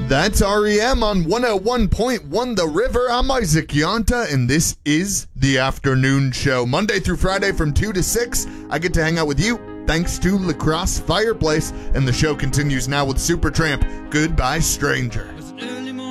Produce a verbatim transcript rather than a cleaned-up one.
That's R E M on one oh one point one The River. I'm Isaac Yonta, and this is The Afternoon Show. Monday through Friday from two to six, I get to hang out with you thanks to La Crosse Fireplace, and the show continues now with Supertramp, Goodbye Stranger.